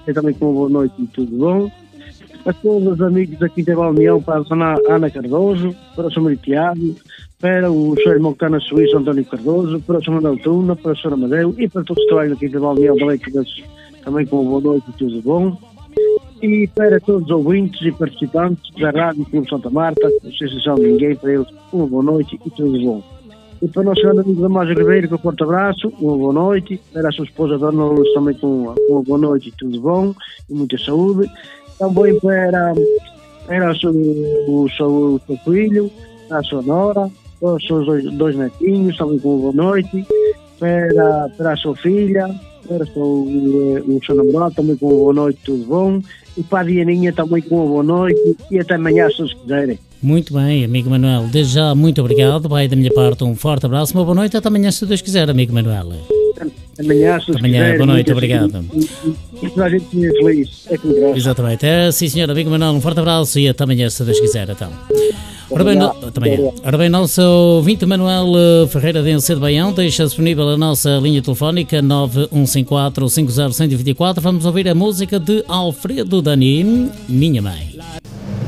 e também com uma boa noite e tudo bom. A todos os amigos aqui da Balneão, para a dona Ana Cardoso, para o Sr. Maria Tiago, para o seu irmão que está na Suíça, António Cardoso, para o Sr. Manuel Tuna, para o Sr. Amadeu e para todos que trabalham aqui da Balneão, também com uma boa noite e tudo bom. E para todos os ouvintes e participantes da Rádio Clube Santa Marta, não sei se são ninguém, para eles uma boa noite e tudo bom. E para o nosso grande amigo Damásio Ribeiro, com um forte abraço, uma boa noite. Para a sua esposa Dona Lourdes também com uma boa noite e tudo bom, e muita saúde. Também para o seu filho, a sua nora, para os seus dois netinhos, também com uma boa noite. Para a sua filha, para o seu namorado, também com uma boa noite, tudo bom. E para a Dianinha também com uma boa noite e até amanhã, se vocês quiserem. Muito bem, amigo Manuel. Desde já, muito obrigado. Vai da minha parte um forte abraço, uma boa noite. Até amanhã, se Deus quiser, amigo Manuel. Amanhã, se vocês quiserem. Boa noite, obrigado. E toda a gente seja feliz. É que me interessa. Exatamente. Sim, senhor, amigo Manuel, um forte abraço e até amanhã, se Deus quiser. Então. Ora bem, nosso ouvinte Manuel Ferreira de Encedo Baião deixa disponível a nossa linha telefónica 9154 50124. Vamos ouvir a música de Alfredo Dani, Minha Mãe.